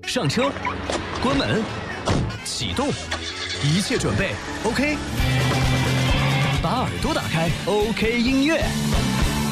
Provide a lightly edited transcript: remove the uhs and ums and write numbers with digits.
上车，关门，启动，一切准备 OK。把耳朵打开 ，OK 音乐。